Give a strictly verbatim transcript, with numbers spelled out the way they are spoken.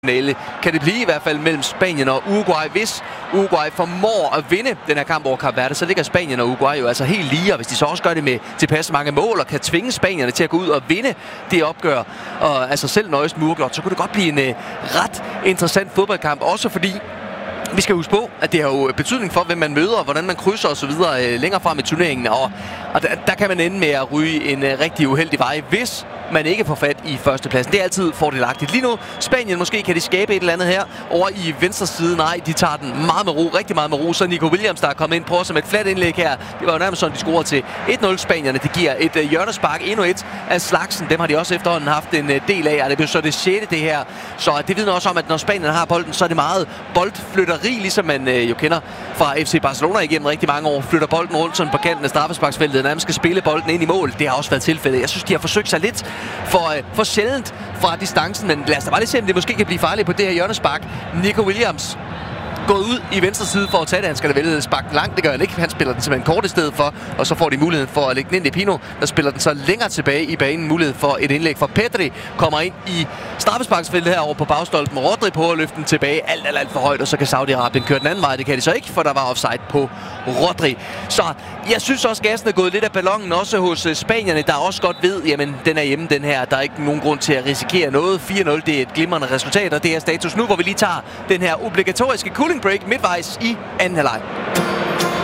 Kan det blive i hvert fald mellem Spanien og Uruguay. Hvis Uruguay formår at vinde den her kamp over Kap Verde, så ligger Spanien og Uruguay jo altså helt lige, og hvis de så også gør det med tilpas mange mål og kan tvinge spanierne til at gå ud og vinde det opgør, og altså selv nøjes med uafgjort, så kunne det godt blive en uh, ret interessant fodboldkamp, også fordi vi skal huske på, at det har jo betydning for, hvem man møder, og hvordan man krydser osv. Uh, længere frem i turneringen, og, og der, der kan man ende med at ryge en uh, rigtig uheldig vej, hvis man ikke får fat i førstepladsen. Det er altid fordelagtigt. Lige nu, Spanien måske kan de skabe et eller andet her over i venstre side. Nej, de tager den meget med ro, rigtig meget med ro. Så Nico Williams, der er kommet ind, prøver som et fladt indlæg her. Det var jo nærmest sådan, de scorede til et nul Spanierne. Det giver et uh, hjørnespark, endnu et af slagsen. Dem har de også efterhånden haft en uh, del af, og det bliver så det sjette det her. Så det vidner også om, at når Spanierne har bolden, så er det meget boldflytteri, ligesom man uh, jo kender fra F C Barcelona igennem rigtig mange år. Flytter bolden rundt sådan på kanten af straffesparksfeltet, og nærmest skal spille bolden ind i mål. Det har også været tilfældet. Jeg synes, de har forsøgt sig lidt for, uh, for sjældent fra distancen, men lad os da bare lige se, om det måske kan blive farligt på det her hjørnespark. Nico Williams gået ud i venstre side for at tage det. Han skal da vælge sparken langt. Det gør han ikke. Han spiller den simpelthen kort i stedet for, og så får de muligheden for at lægge den ind i Pino, der spiller den så længere tilbage i banen. Mulighed for et indlæg for Pedri. Kommer ind i straffesparksfeltet herovre på bagstolpen. Rodri på at løfte den tilbage alt, alt, alt for højt, og så kan Saudi-Arabien køre den anden vej. Det kan de så ikke, for der var offside på Rodri. Så jeg synes også, gassen er gået lidt af ballonen, også hos spanierne, der også godt ved, jamen den er hjemme den her. Der er ikke nogen grund til at risikere noget. fire nul, det er et glimrende resultat, og det er status nu, hvor vi lige tager den her obligatoriske cooling break midtvejs i anden halvleg.